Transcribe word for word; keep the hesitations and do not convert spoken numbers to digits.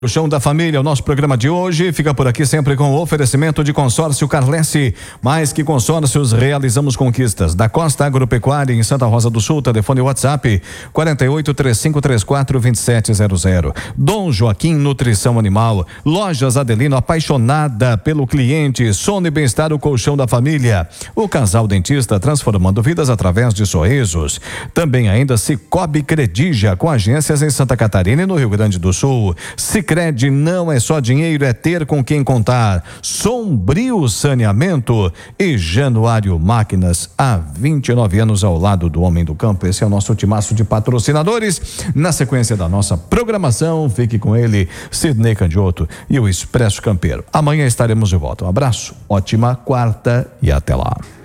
O Chão da Família, o nosso programa de hoje fica por aqui sempre com o oferecimento de Consórcio Carlesse. Mais que consórcios, realizamos conquistas. Da Costa Agropecuária em Santa Rosa do Sul, telefone WhatsApp quarenta e oito, três cinco três quatro, dois sete zero zero. Dom Joaquim Nutrição Animal, Lojas Adelino, apaixonada pelo cliente. Sono e Bem-Estar, o colchão da família. O Casal Dentista, transformando vidas através de sorrisos. Também ainda Cicobi Credija, com agências em Santa Catarina e no Rio Grande do Sul. Sicredi não é só dinheiro, é ter com quem contar. Sombrio Saneamento e Januário Máquinas, há vinte e nove anos ao lado do homem do campo. Esse é o nosso timaço de patrocinadores. Na sequência da nossa programação, fique com ele, Sidney Candioto e o Expresso Campeiro. Amanhã estaremos de volta. Um abraço, ótima quarta e até lá.